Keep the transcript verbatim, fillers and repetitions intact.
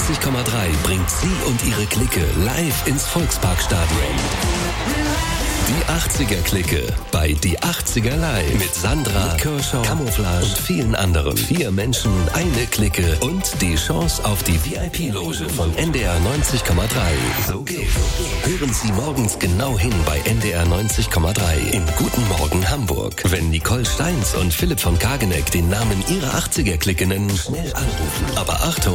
neunzig Komma drei bringt sie und ihre Clique live ins Volksparkstadion. Die achtziger-Clique bei Die achtziger Live mit Sandra, Kershaw, Camouflage und vielen anderen. Vier Menschen, eine Clique und die Chance auf die V I P-Loge von N D R neunzig Komma drei. So geht's. Hören Sie morgens genau hin bei N D R neunzig Komma drei in Guten Morgen Hamburg. Wenn Nicole Steins und Philipp von Kageneck den Namen ihrer achtziger-Clique nennen, schnell anrufen. Aber Achtung!